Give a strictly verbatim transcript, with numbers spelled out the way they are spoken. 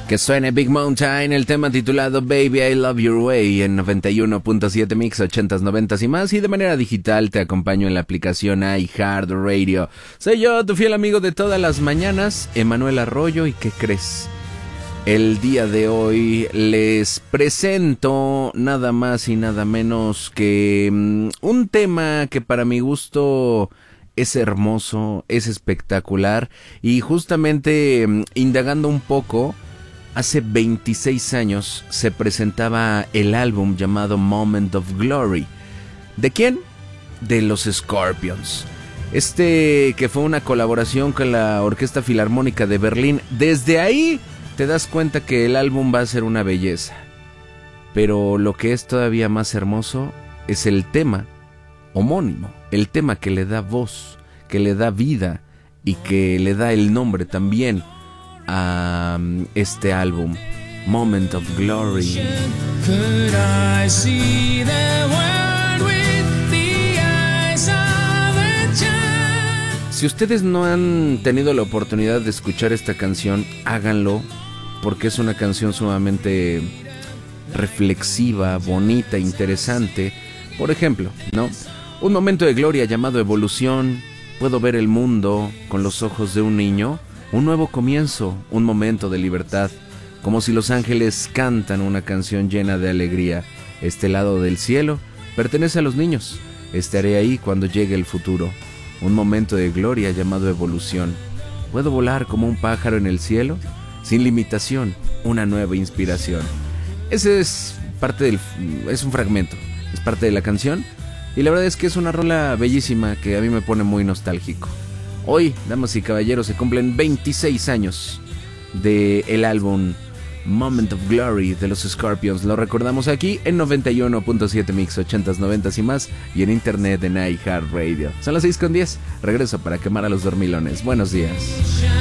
Que suene Big Mountain, el tema titulado Baby I Love Your Way en noventa y uno punto siete Mix, ochentas, noventas y más. Y de manera digital te acompaño en la aplicación iHeartRadio. Soy yo, tu fiel amigo de todas las mañanas, Emanuel Arroyo. ¿Y qué crees? El día de hoy les presento nada más y nada menos que um, un tema que para mi gusto es hermoso, es espectacular. Y justamente um, indagando un poco, hace veintiséis años se presentaba el álbum llamado Moment of Glory. ¿De quién? De los Scorpions. Este que fue una colaboración con la Orquesta Filarmónica de Berlín. Desde ahí te das cuenta que el álbum va a ser una belleza. Pero lo que es todavía más hermoso es el tema homónimo. El tema que le da voz, que le da vida y que le da el nombre también a este álbum, Moment of Glory. Could I see the world with the eyes of a child? Si ustedes no han tenido la oportunidad de escuchar esta canción, háganlo, porque es una canción sumamente reflexiva, bonita, interesante. Por ejemplo, ¿no? Un momento de gloria llamado evolución. Puedo ver el mundo con los ojos de un niño. Un nuevo comienzo, un momento de libertad, como si los ángeles cantan una canción llena de alegría. Este lado del cielo pertenece a los niños. Estaré ahí cuando llegue el futuro. Un momento de gloria llamado evolución. ¿Puedo volar como un pájaro en el cielo? Sin limitación, una nueva inspiración. Ese es parte del... es un fragmento, es parte de la canción. Y la verdad es que es una rola bellísima que a mí me pone muy nostálgico. Hoy, damas y caballeros, se cumplen veintiséis años del álbum Moment of Glory de los Scorpions. Lo recordamos aquí en noventa y uno punto siete Mix, ochentas, noventas y más, y en internet en iHeartRadio. Son las seis con diez. Regreso para quemar a los dormilones. Buenos días.